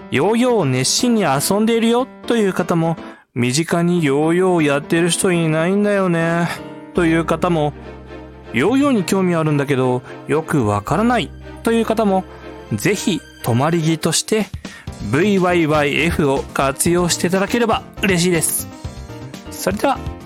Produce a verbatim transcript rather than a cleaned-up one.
ヨーヨーを熱心に遊んでいるよという方も、身近にヨーヨーをやってる人いないんだよねという方も、ヨーヨーに興味あるんだけどよくわからないという方も、ぜひ泊まり木として ブイワイワイエフ を活用していただければ嬉しいです。それでは